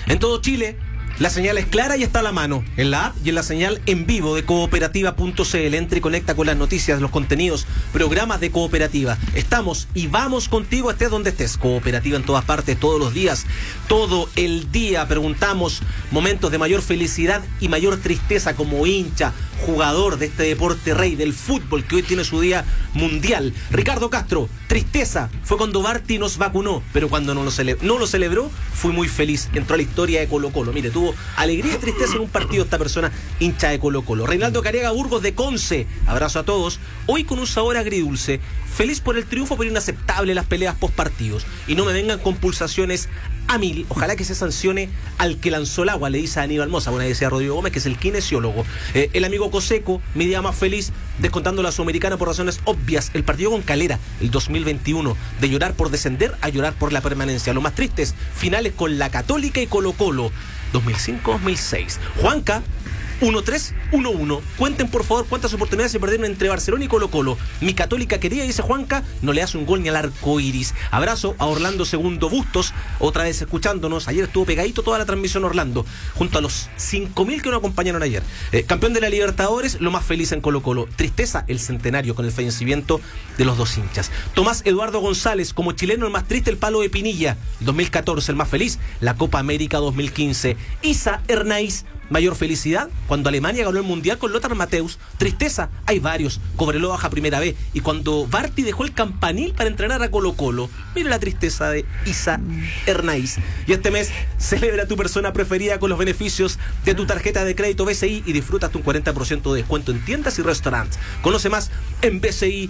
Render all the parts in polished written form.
En todo Chile, la señal es clara y está a la mano, en la app y en la señal en vivo de cooperativa.cl. Entra y conecta con las noticias, los contenidos, programas de Cooperativa. Estamos y vamos contigo, estés donde estés. Cooperativa en todas partes, todos los días, todo el día. Preguntamos momentos de mayor felicidad y mayor tristeza como hincha, jugador de este deporte rey del fútbol que hoy tiene su día mundial. Ricardo Castro, tristeza fue cuando Barty nos vacunó, pero cuando no lo celebró, fui muy feliz. Entró a la historia de Colo-Colo. Mire, tuvo alegría y tristeza en un partido esta persona hincha de Colo-Colo. Reinaldo Cariaga Burgos de Conce, abrazo a todos. Hoy con un sabor agridulce, feliz por el triunfo, pero inaceptable las peleas post partidos. Y no me vengan con pulsaciones a 1000. Ojalá que se sancione al que lanzó el agua, le dice a Aníbal Mosa. Bueno, decía Rodrigo Gómez, que es el kinesiólogo. El amigo Coseco, mi día más feliz, descontando la Sudamericana por razones obvias. El partido con Calera, el 2021, de llorar por descender a llorar por la permanencia. Lo más triste es finales con la Católica y Colo-Colo, 2005-2006. Juanca, 1-3-1-1. Cuenten por favor cuántas oportunidades se perdieron entre Barcelona y Colo-Colo. Mi Católica querida, dice Juanca, no le hace un gol ni al arco iris. Abrazo a Orlando Segundo Bustos, otra vez escuchándonos. Ayer estuvo pegadito toda la transmisión Orlando, junto a los 5.000 que nos acompañaron ayer. Campeón de la Libertadores, lo más feliz en Colo-Colo. Tristeza, el centenario con el fallecimiento de los dos hinchas. Tomás Eduardo González, como chileno el más triste, el palo de Pinilla. 2014, el más feliz, la Copa América 2015. Isa Hernáiz, mayor felicidad cuando Alemania ganó el Mundial con Lothar Matthäus. Tristeza, hay varios. Cobreloa baja primera vez. Y cuando Barty dejó el campanil para entrenar a Colo-Colo. Mira la tristeza de Isa Hernáiz. Y este mes celebra a tu persona preferida con los beneficios de tu tarjeta de crédito BCI y disfruta hasta un 40% de descuento en tiendas y restaurantes. Conoce más en bci.cl.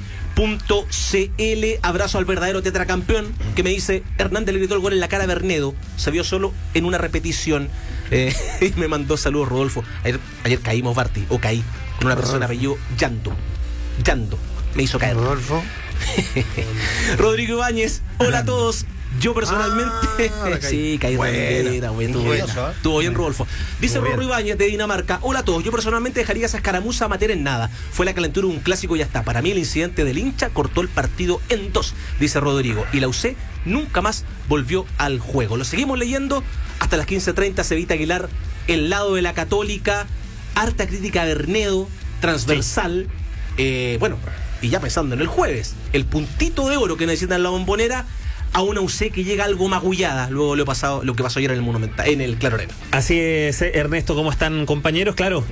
Abrazo al verdadero tetracampeón, que me dice: Hernández le gritó el gol en la cara a Bernedo, se vio solo en una repetición. Y me mandó saludos Rodolfo. Ayer caímos, Barty, o caí con una persona apellido Yando, me hizo caer Rodolfo. Rodrigo Ibáñez, hola a todos. Yo personalmente sí, caí estuvo bien Rodolfo. Dice Rodrigo Ibáñez de Dinamarca: hola a todos, yo personalmente dejaría esa escaramuza mater en nada. Fue la calentura de un clásico y ya está. Para mí el incidente del hincha cortó el partido en dos, dice Rodrigo. Y la UC nunca más volvió al juego. Lo seguimos leyendo hasta las 15:30. Cevita Aguilar, el lado de la Católica, harta crítica a Bernedo, transversal. Sí. Bueno, y ya pensando en el jueves, el puntito de oro que necesita en la Bombonera, a una UC que llega algo magullada luego lo que pasó ayer en el Monumental, en el Claro Arena. Así es, Ernesto, ¿cómo están, compañeros? Claro,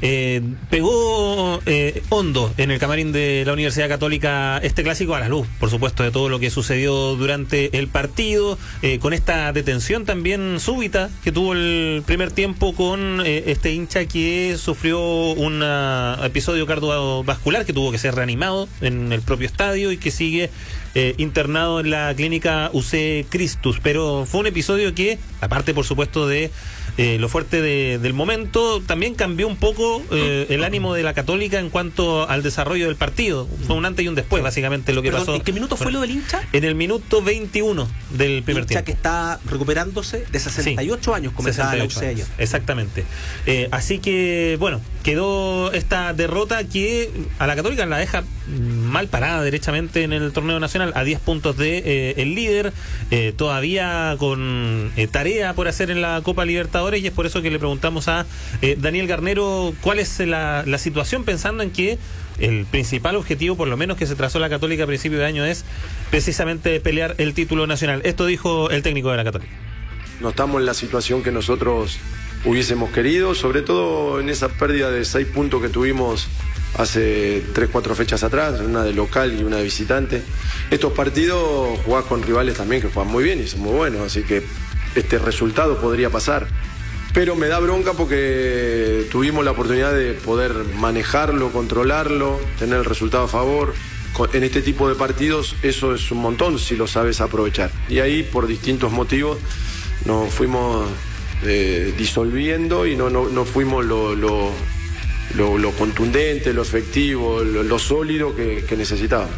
pegó hondo en el camarín de la Universidad Católica este clásico, a la luz, por supuesto, de todo lo que sucedió durante el partido, con esta detención también súbita que tuvo el primer tiempo con este hincha que sufrió un episodio cardiovascular, que tuvo que ser reanimado en el propio estadio y que sigue internado en la clínica UC Christus. Pero fue un episodio que, aparte por supuesto de lo fuerte del momento, también cambió un poco el ánimo de la Católica en cuanto al desarrollo del partido. Fue un antes y un después, básicamente, lo que pasó. ¿En qué minuto fue lo del hincha? En el minuto 21 del primer tiempo. Hincha que está recuperándose de 68 años, comenzaba la UC ayer. Exactamente. Así que, bueno, quedó esta derrota que a la Católica la deja mal parada derechamente en el torneo nacional, a 10 puntos de el líder, todavía con tarea por hacer en la Copa Libertadores, y es por eso que le preguntamos a Daniel Garnero cuál es la situación, pensando en que el principal objetivo, por lo menos que se trazó la Católica a principio de año, es precisamente pelear el título nacional. Esto dijo el técnico de la Católica. No estamos en la situación que nosotros hubiésemos querido, sobre todo en esa pérdida de 6 puntos que tuvimos hace 3-4 fechas atrás, una de local y una de visitante. Estos partidos jugás con rivales también que juegan muy bien y son muy buenos, así que este resultado podría pasar. Pero me da bronca porque tuvimos la oportunidad de poder manejarlo, controlarlo, tener el resultado a favor. En este tipo de partidos eso es un montón si lo sabes aprovechar. Y ahí, por distintos motivos, nos fuimos disolviendo y no fuimos lo contundente, lo efectivo, lo sólido que necesitábamos.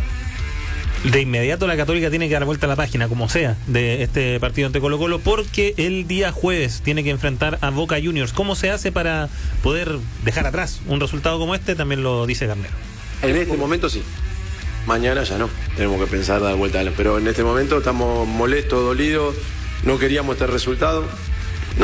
De inmediato la Católica tiene que dar vuelta a la página, como sea, de este partido ante Colo-Colo, porque el día jueves tiene que enfrentar a Boca Juniors. ¿Cómo se hace para poder dejar atrás un resultado como este? También lo dice Garnero. En este momento sí. Mañana ya no. Tenemos que pensar dar vuelta. Pero en este momento estamos molestos, dolidos. No queríamos este resultado.